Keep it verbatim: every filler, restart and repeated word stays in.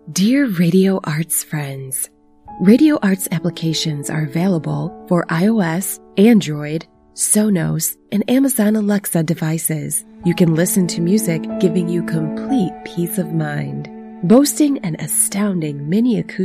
Dear Radio Arts friends, Radio Arts applications are available for iOS, Android, Sonos, and Amazon Alexa devices. You can listen to music giving you complete peace of mind. Boasting an astounding mini acoustic